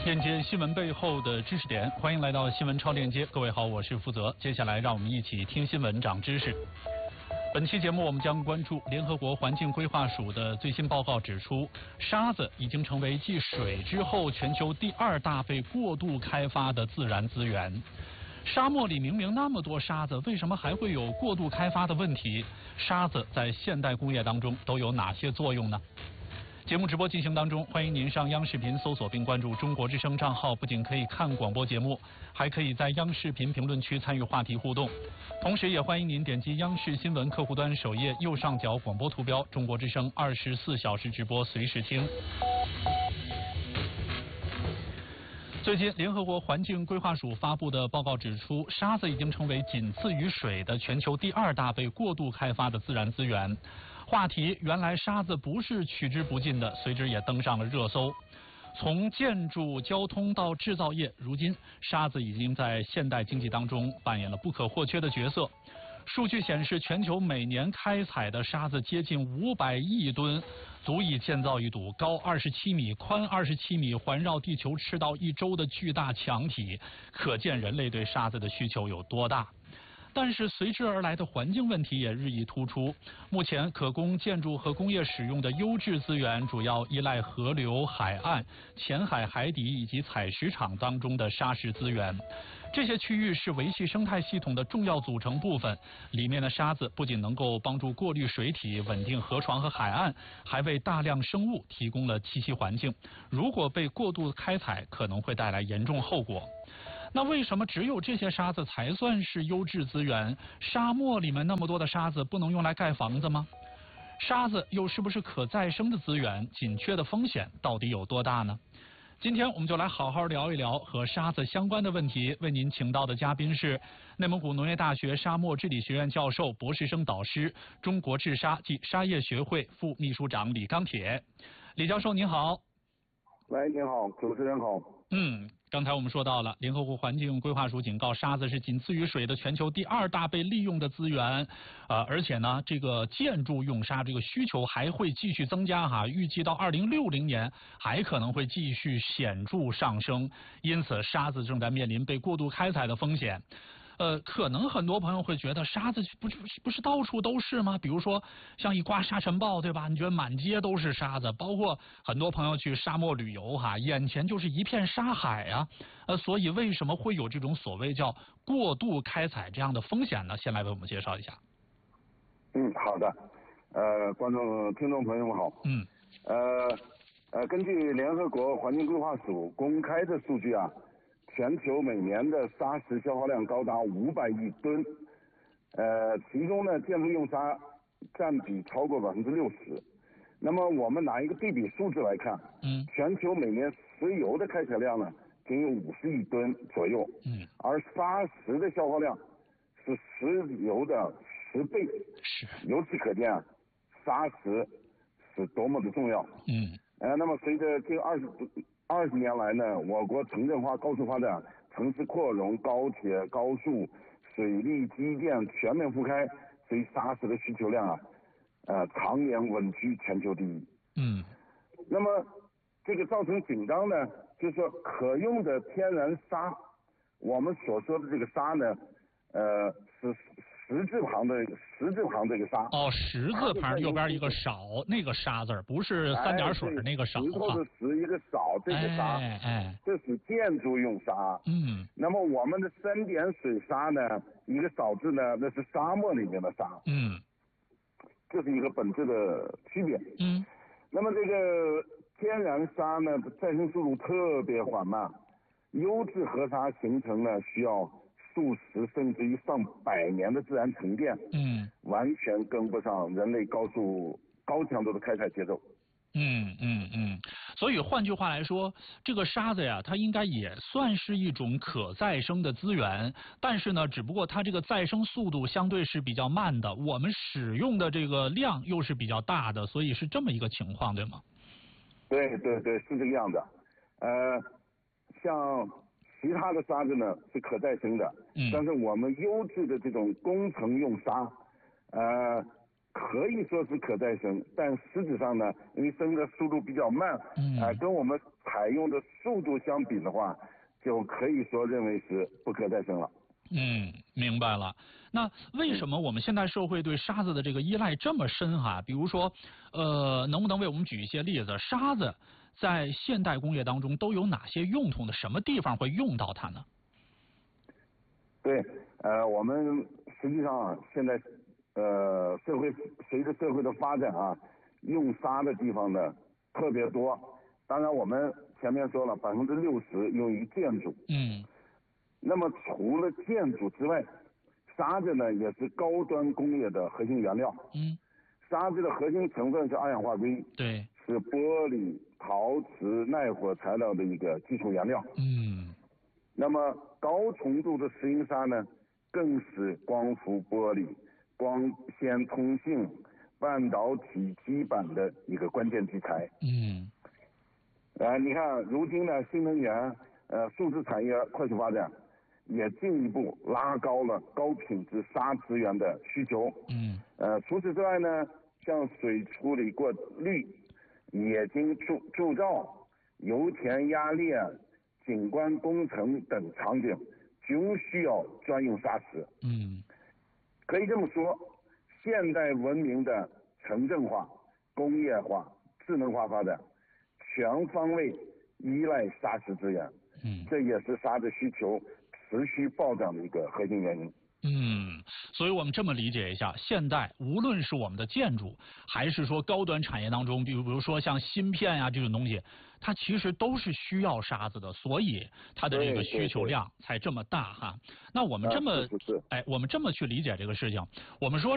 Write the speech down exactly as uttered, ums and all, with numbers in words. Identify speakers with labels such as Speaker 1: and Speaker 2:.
Speaker 1: 链接新闻背后的知识点，欢迎来到新闻超链接。各位好，我是负责。接下来让我们一起听新闻长知识。本期节目我们将关注联合国环境规划署的最新报告指出，沙子已经成为继水之后全球第二大被过度开发的自然资源。沙漠里明明那么多沙子，为什么还会有过度开发的问题？沙子在现代工业当中都有哪些作用呢？节目直播进行当中，欢迎您上央视频搜索并关注中国之声账号，不仅可以看广播节目，还可以在央视频评论区参与话题互动。同时也欢迎您点击央视新闻客户端首页右上角广播图标，中国之声二十四小时直播随时听。最近，联合国环境规划署发布的报告指出，沙子已经成为仅次于水的全球第二大被过度开发的自然资源。话题原来沙子不是取之不尽的，随之也登上了热搜。从建筑、交通到制造业，如今沙子已经在现代经济当中扮演了不可或缺的角色。数据显示，全球每年开采的沙子接近五百亿吨，足以建造一堵高二十七米、宽二十七米、环绕地球赤道一周的巨大墙体，可见人类对沙子的需求有多大。但是随之而来的环境问题也日益突出。目前可供建筑和工业使用的优质资源主要依赖河流、海岸、浅海、海底以及采石场当中的沙石资源。这些区域是维系生态系统的重要组成部分，里面的沙子不仅能够帮助过滤水体、稳定河床和海岸，还为大量生物提供了栖息环境。如果被过度开采，可能会带来严重后果。那为什么只有这些沙子才算是优质资源？沙漠里面那么多的沙子不能用来盖房子吗？沙子又是不是可再生的资源？紧缺的风险到底有多大呢？今天我们就来好好聊一聊和沙子相关的问题。为您请到的嘉宾是内蒙古农业大学沙漠治理学院教授、博士生导师、中国治沙及沙业学会副秘书长李钢铁。李教授您好。
Speaker 2: 喂，您好，主持人好。
Speaker 1: 嗯，刚才我们说到了，联合国环境规划署警告，沙子是仅次于水的全球第二大被利用的资源，呃，而且呢，这个建筑用沙这个需求还会继续增加哈，预计到二零六零年还可能会继续显著上升，因此沙子正在面临被过度开采的风险。呃，可能很多朋友会觉得沙子不是不是到处都是吗？比如说像一刮沙尘暴，对吧？你觉得满街都是沙子，包括很多朋友去沙漠旅游哈，眼前就是一片沙海啊。呃，所以为什么会有这种所谓叫过度开采这样的风险呢？先来为我们介绍一下。
Speaker 2: 嗯，好的。呃，观众、听众朋友们好。
Speaker 1: 嗯。
Speaker 2: 呃呃，根据联合国环境规划署公开的数据啊。全球每年的沙石消耗量高达五百亿吨，呃，其中呢，建筑用沙占比超过百分之六十。那么我们拿一个对比数字来看，
Speaker 1: 嗯，
Speaker 2: 全球每年石油的开采量呢，仅有五十亿吨左右，
Speaker 1: 嗯，而
Speaker 2: 沙石的消耗量是石油的十倍，
Speaker 1: 是，
Speaker 2: 由此可见啊，沙石是多么的重要。
Speaker 1: 嗯，
Speaker 2: 呃，那么随着近二十二十年来呢，我国城镇化、高速发展、城市扩容、高铁、高速、水利基建全面覆开，所以沙石的需求量啊，呃，常年稳居全球第一。
Speaker 1: 嗯，
Speaker 2: 那么这个造成紧张呢，就是说可用的天然沙，我们所说的这个沙呢，呃，是十字旁的十字旁这个沙。
Speaker 1: 哦，十字旁右边一个少，那个沙字不是三点水那个少。
Speaker 2: 石头的石一个少，这个沙，
Speaker 1: 哎哎，
Speaker 2: 这是建筑用沙。
Speaker 1: 嗯。
Speaker 2: 那么我们的三点水沙呢，一个少字呢，那是沙漠里面的沙。
Speaker 1: 嗯。
Speaker 2: 这是一个本质的区别。
Speaker 1: 嗯。
Speaker 2: 那么这个天然沙呢，再生速度特别缓慢，优质河沙形成呢需要数十甚至于上百年的自然沉淀，
Speaker 1: 嗯，
Speaker 2: 完全跟不上人类高速高强度的开采节奏。
Speaker 1: 嗯嗯嗯，所以换句话来说，这个沙子呀，它应该也算是一种可再生的资源，但是呢，只不过它这个再生速度相对是比较慢的，我们使用的这个量又是比较大的，所以是这么一个情况，对吗？
Speaker 2: 对对对，是这个样子。呃，像其他的沙子呢是可再生的，
Speaker 1: 嗯，
Speaker 2: 但是我们优质的这种工程用沙，呃， 可以说是可再生，但实质上呢，因为生的速度比较慢，
Speaker 1: 嗯，
Speaker 2: 呃，跟我们采用的速度相比的话，就可以说认为是不可再生了。
Speaker 1: 嗯，明白了。那为什么我们现代社会对沙子的这个依赖这么深哈？比如说，呃，能不能为我们举一些例子？沙子在现代工业当中都有哪些用途呢？什么地方会用到它呢？
Speaker 2: 对，呃，我们实际上啊，现在呃，社会随着社会的发展啊，用沙的地方呢特别多。当然，我们前面说了，百分之六十用于建筑。
Speaker 1: 嗯。
Speaker 2: 那么除了建筑之外，沙子呢也是高端工业的核心原料。
Speaker 1: 嗯。
Speaker 2: 沙子的核心成分是二氧化硅。
Speaker 1: 对。
Speaker 2: 是玻璃、陶瓷、耐火材料的一个基础原料。
Speaker 1: 嗯。
Speaker 2: 那么高纯度的石英砂呢，更是光伏玻璃、光纤通信、半导体基板的一个关键基材。
Speaker 1: 嗯。
Speaker 2: 呃，你看，如今呢，新能源、呃，数字产业快速发展，也进一步拉高了高品质砂资源的需求。
Speaker 1: 嗯。
Speaker 2: 呃，除此之外呢，像水处理过滤、冶金铸铸造、油田压裂、景观工程等场景，均需要专用砂石。
Speaker 1: 嗯。
Speaker 2: 可以这么说，现代文明的城镇化、工业化、智能化发展，全方位依赖砂石资源。
Speaker 1: 嗯，
Speaker 2: 这也是砂的需求持续暴涨的一个核心原因。
Speaker 1: 嗯，所以我们这么理解一下，现代无论是我们的建筑，还是说高端产业当中，比如比如说像芯片呀、这种东西，它其实都是需要沙子的，所以它的这个需求量才这么大哈。那我们这么，
Speaker 2: 啊、是是是
Speaker 1: 哎，我们这么去理解这个事情，我们说。